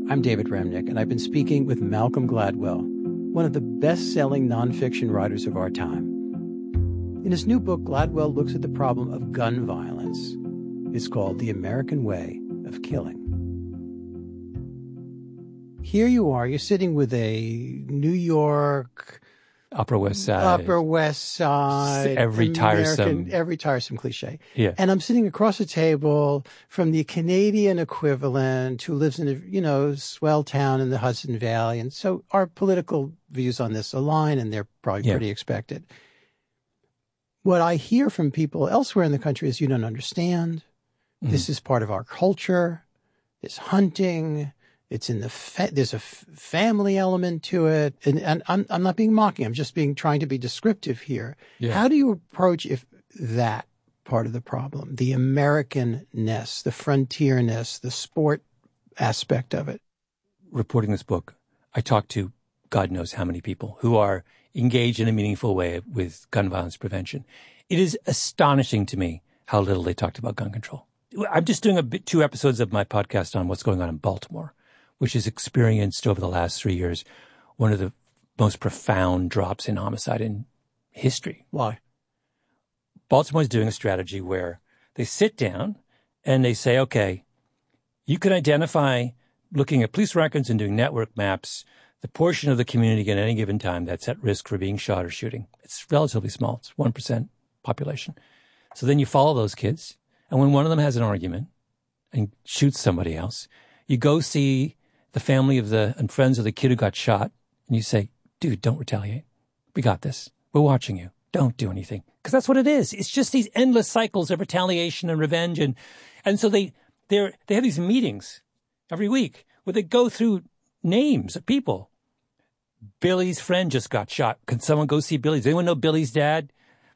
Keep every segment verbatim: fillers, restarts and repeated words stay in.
I'm David Remnick, and I've been speaking with Malcolm Gladwell, one of the best-selling nonfiction writers of our time. In his new book, Gladwell looks at the problem of gun violence. It's called The American Way of Killing. Here you are, you're sitting with a New York... Upper West Side. Upper West Side. Every American, tiresome. Every tiresome cliche. Yeah. And I'm sitting across the table from the Canadian equivalent who lives in a, you know, swell town in the Hudson Valley. And so our political views on this align, and they're probably Yeah. pretty expected. What I hear from people elsewhere in the country is you don't understand. Mm-hmm. This is part of our culture. It's hunting. It's in the, fa- there's a f- family element to it. And, and I'm, I'm not being mocking. I'm just being, trying to be descriptive here. Yeah. How do you approach if that part of the problem, the Americanness, the frontierness, the sport aspect of it? Reporting this book, I talked to God knows how many people who are engaged in a meaningful way with gun violence prevention. It is astonishing to me how little they talked about gun control. I'm just doing a bit, two episodes of my podcast on what's going on in Baltimore, which has experienced over the last three years one of the most profound drops in homicide in history. Why? Baltimore is doing a strategy where they sit down and they say, okay, you can identify, looking at police records and doing network maps, the portion of the community at any given time that's at risk for being shot or shooting. It's relatively small. It's one percent population. So then you follow those kids. And when one of them has an argument and shoots somebody else, you go see the family of the and friends of the kid who got shot, and you say, dude, don't retaliate. We got this. We're watching you. Don't do anything. Because that's what it is. It's just these endless cycles of retaliation and revenge. And and so they they they have these meetings every week where they go through names of people. Billy's friend just got shot. Can someone go see Billy? Does anyone know Billy's dad?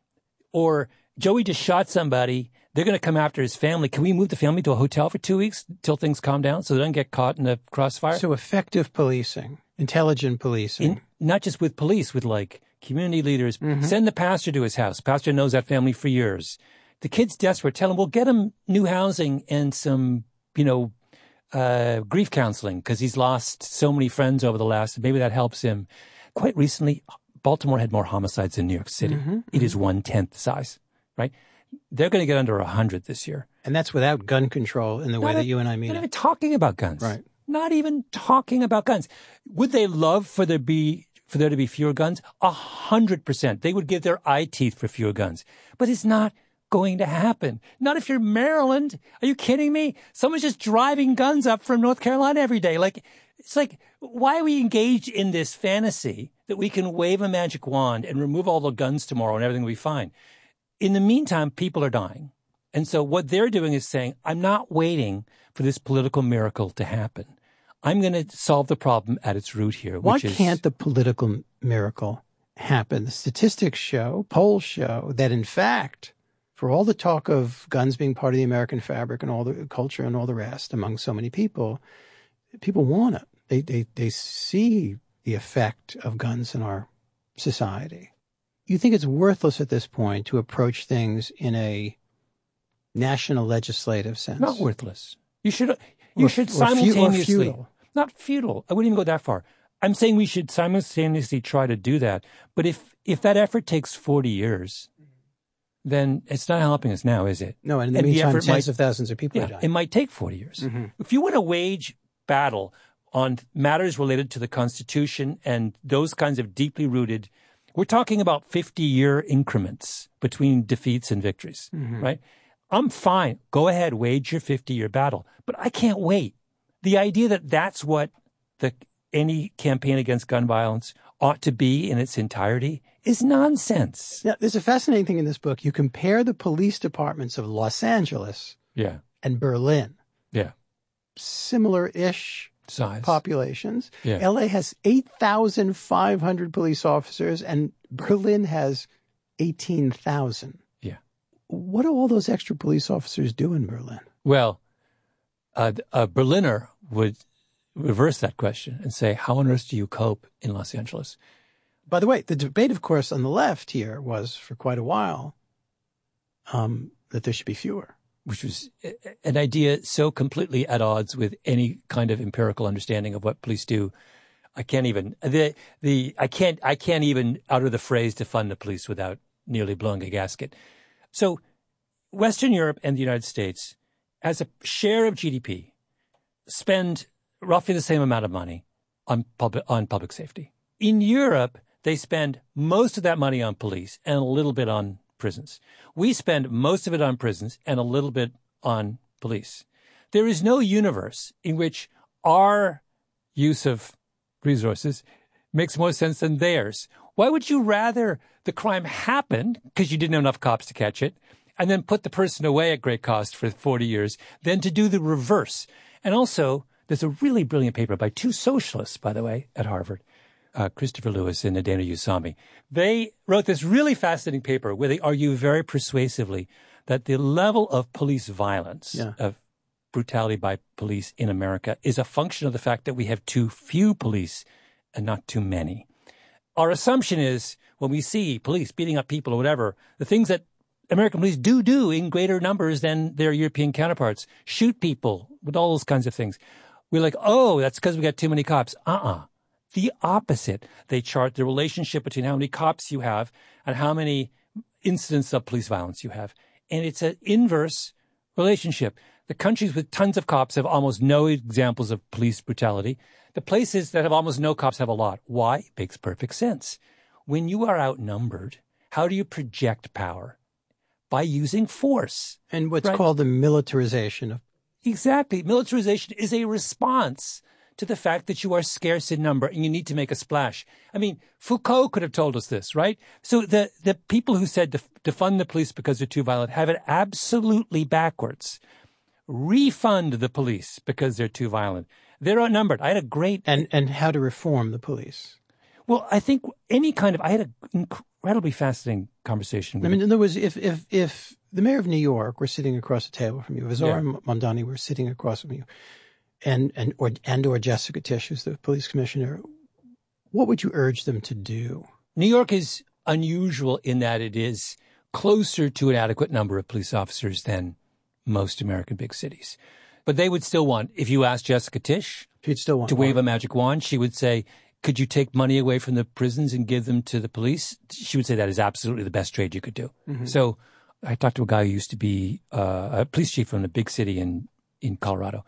Or Joey just shot somebody. They're going to come after his family. Can we move the family to a hotel for two weeks till things calm down so they don't get caught in the crossfire? So effective policing, intelligent policing. In, not just with police, with like community leaders. Mm-hmm. Send the pastor to his house. Pastor knows that family for years. The kid's desperate. Tell him, we'll get him new housing and some, you know, uh, grief counseling because he's lost so many friends over the last, maybe that helps him. Quite recently, Baltimore had more homicides than New York City. Mm-hmm. It is one-tenth the size, right? They're going to get under one hundred this year. And that's without gun control in the not way a, that you and I mean Not it. even talking about guns. Right. Not even talking about guns. Would they love for there be for there to be fewer guns? A hundred percent. They would give their eye teeth for fewer guns. But it's not going to happen. Not if you're Maryland. Are you kidding me? Someone's just driving guns up from North Carolina every day. Like, it's like, why are we engaged in this fantasy that we can wave a magic wand and remove all the guns tomorrow and everything will be fine? In the meantime, people are dying. And so what they're doing is saying, I'm not waiting for this political miracle to happen. I'm going to solve the problem at its root here. Why which is, can't the political miracle happen? The statistics show, polls show that, in fact, for all the talk of guns being part of the American fabric and all the culture and all the rest among so many people, people want it. They, they, they see the effect of guns in our society. You think it's worthless at this point to approach things in a national legislative sense? Not worthless. You should you or, should or simultaneously fu- or futile. Not futile. I wouldn't even go that far. I'm saying we should simultaneously try to do that. But if if that effort takes forty years, then it's not helping us now, is it? No, and in the and meantime, the tens might, of thousands of people yeah, are dying. It might take forty years. Mm-hmm. If you want to wage battle on matters related to the Constitution and those kinds of deeply rooted, we're talking about fifty-year increments between defeats and victories, mm-hmm. right? I'm fine. Go ahead, wage your fifty-year battle. But I can't wait. The idea that that's what the any campaign against gun violence ought to be in its entirety is nonsense. Now, there's a fascinating thing in this book. You compare the police departments of Los Angeles yeah. and Berlin. Yeah. Similar-ish size populations. Yeah. L A has eight thousand five hundred police officers and Berlin has eighteen thousand. Yeah. What do all those extra police officers do in Berlin? Well, uh, a Berliner would reverse that question and say, how on earth do you cope in Los Angeles? By the way, the debate, of course, on the left here was for quite a while um, that there should be fewer. which was an idea so completely at odds with any kind of empirical understanding of what police do. I can't even the the I can't I can't even utter the phrase defund the police without nearly blowing a gasket. So Western Europe and the United States, as a share of G D P, spend roughly the same amount of money on public on public safety. In Europe, they spend most of that money on police and a little bit on prisons. We spend most of it on prisons and a little bit on police. There is no universe in which our use of resources makes more sense than theirs. Why would you rather the crime happen because you didn't have enough cops to catch it and then put the person away at great cost for forty years than to do the reverse? And also, there's a really brilliant paper by two socialists, by the way, at Harvard, uh, Christopher Lewis and Adena Usami. They wrote this really fascinating paper where they argue very persuasively that the level of police violence, yeah. of brutality by police in America, is a function of the fact that we have too few police and not too many. Our assumption is when we see police beating up people or whatever, the things that American police do do in greater numbers than their European counterparts, shoot people with all those kinds of things. We're like, oh, that's because we got too many cops. Uh-uh. The opposite. They chart the relationship between how many cops you have and how many incidents of police violence you have. And it's an inverse relationship. The countries with tons of cops have almost no examples of police brutality. The places that have almost no cops have a lot. Why? It makes perfect sense. When you are outnumbered, how do you project power? By using force. And what's right? called the militarization of. Exactly. Militarization is a response to the fact that you are scarce in number and you need to make a splash. I mean, Foucault could have told us this, right? So the, the people who said def- defund the police because they're too violent have it absolutely backwards. Refund the police because they're too violent. They're outnumbered. I had a great... And, and how to reform the police. Well, I think any kind of... I had an incredibly fascinating conversation with I mean, in other words, if, if, if the mayor of New York were sitting across the table from you, if Zora yeah. Mondani were sitting across from you, and, and, or, and or Jessica Tisch, who's the police commissioner, what would you urge them to do? New York is unusual in that it is closer to an adequate number of police officers than most American big cities. But they would still want, if you asked Jessica Tisch She'd still want to wave more. a magic wand, she would say, could you take money away from the prisons and give them to the police? She would say that is absolutely the best trade you could do. Mm-hmm. So I talked to a guy who used to be uh, a police chief from a big city in, in Colorado.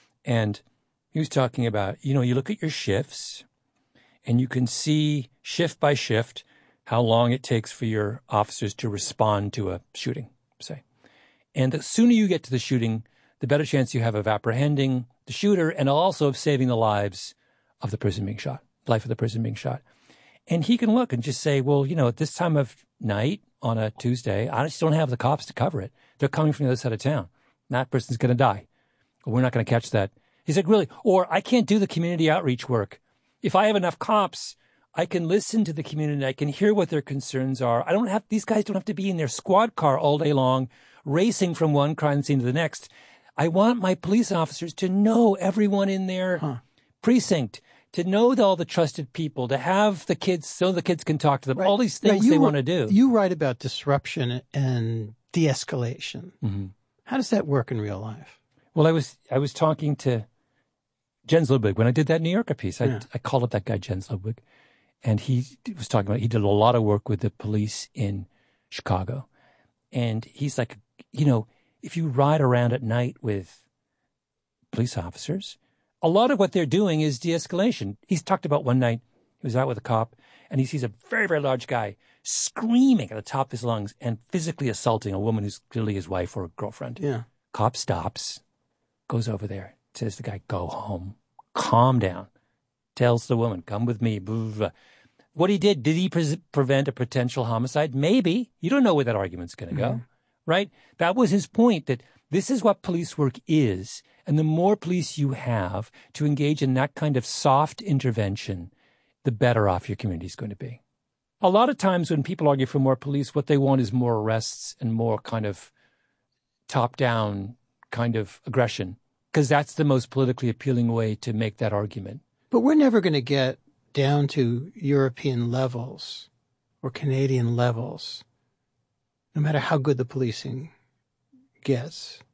And he was talking about, you know, you look at your shifts and you can see shift by shift how long it takes for your officers to respond to a shooting, say. And the sooner you get to the shooting, the better chance you have of apprehending the shooter and also of saving the lives of the person being shot, life of the person being shot. And he can look and just say, well, you know, at this time of night on a Tuesday, I just don't have the cops to cover it. They're coming from the other side of town. That person's going to die. We're not going to catch that. He said, really? Or I can't do the community outreach work. If I have enough cops, I can listen to the community. I can hear what their concerns are. I don't have, these guys don't have to be in their squad car all day long, racing from one crime scene to the next. I want my police officers to know everyone in their huh. precinct, to know all the trusted people, to have the kids so the kids can talk to them, right. all these things right. they were, want to do. You write about disruption and de-escalation. Mm-hmm. How does that work in real life? Well, I was I was talking to Jens Ludwig when I did that New Yorker piece. I, yeah. I called up that guy, Jens Ludwig, and he was talking about, he did a lot of work with the police in Chicago. And he's like, you know, if you ride around at night with police officers, a lot of what they're doing is de-escalation. He's talked about one night, he was out with a cop, and he sees a very, very large guy screaming at the top of his lungs and physically assaulting a woman who's clearly his wife or girlfriend. Yeah. Cop stops, goes over there, says to the guy, go home, calm down, tells the woman, come with me, blah, blah, blah. What he did, did he pre- prevent a potential homicide? Maybe. You don't know where that argument's going to mm-hmm. go, right? That was his point, that this is what police work is. And the more police you have to engage in that kind of soft intervention, the better off your community is going to be. A lot of times when people argue for more police, what they want is more arrests and more kind of top-down kind of aggression, because that's the most politically appealing way to make that argument. But we're never going to get down to European levels or Canadian levels, no matter how good the policing gets.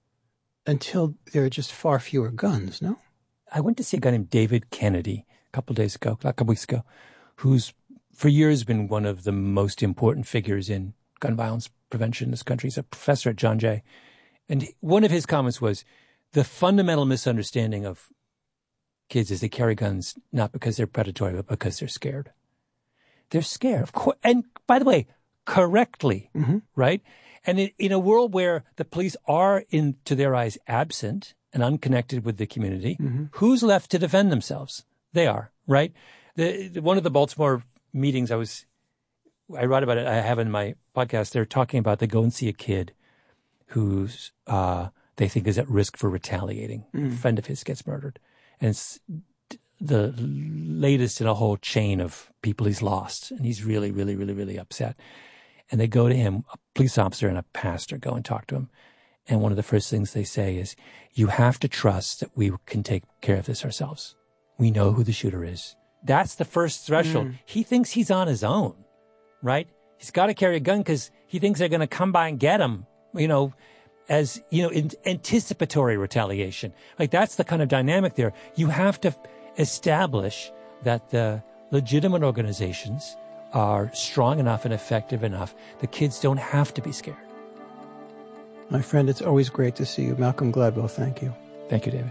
until there are just far fewer guns, no? I went to see a guy named David Kennedy a couple of days ago, a couple weeks ago, who's for years been one of the most important figures in gun violence prevention in this country. He's a professor at John Jay. And one of his comments was, the fundamental misunderstanding of kids is they carry guns not because they're predatory, but because they're scared. They're scared, of course. And by the way, correctly, mm-hmm. right? And in, in a world where the police are, in to their eyes, absent and unconnected with the community, mm-hmm. who's left to defend themselves? They are, right? The, the, one of the Baltimore meetings I was, I write about it, I have in my podcast, they're talking about they go and see a kid who's, uh, they think is at risk for retaliating. Mm. A friend of his gets murdered. And it's the latest in a whole chain of people he's lost. And he's really, really, really, really upset. And they go to him, a police officer and a pastor go and talk to him. And one of the first things they say is, you have to trust that we can take care of this ourselves. We know who the shooter is. That's the first threshold. Mm. He thinks he's on his own, right? He's got to carry a gun because he thinks they're going to come by and get him, you know, as, you know, in anticipatory retaliation. Like, that's the kind of dynamic there. You have to establish that the legitimate organizations are strong enough and effective enough. The kids don't have to be scared. My friend, it's always great to see you. Malcolm Gladwell, thank you. Thank you, David.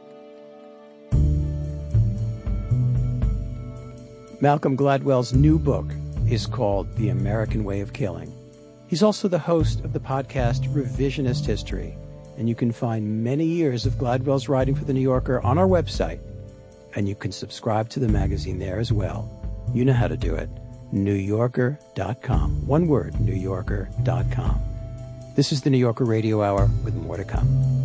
Malcolm Gladwell's new book is called The American Way of Killing. He's also the host of the podcast Revisionist History, and you can find many years of Gladwell's writing for The New Yorker on our website, and you can subscribe to the magazine there as well. You know how to do it. new yorker dot com. One word, new yorker dot com. This is the New Yorker Radio Hour with more to come.